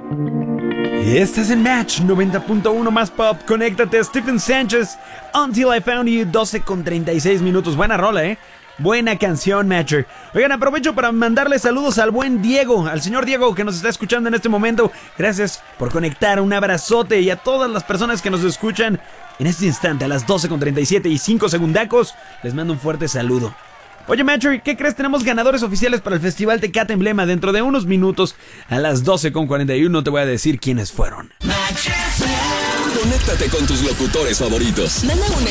Y estás en Match 90.1 más pop. Conéctate a Stephen Sanchez, Until I Found You, 12:36. Buena rola, buena canción, Matcher. Oigan, aprovecho para mandarle saludos al buen Diego, al señor Diego que nos está escuchando en este momento. Gracias por conectar, un abrazote. Y a todas las personas que nos escuchan en este instante a las 12:37 y 5 segundacos, les mando un fuerte saludo. Oye, Matcher, ¿qué crees? Tenemos ganadores oficiales para el Festival Tecate Emblema. Dentro de unos minutos, a las 12:41, te voy a decir quiénes fueron. Conéctate con tus locutores favoritos. Manda un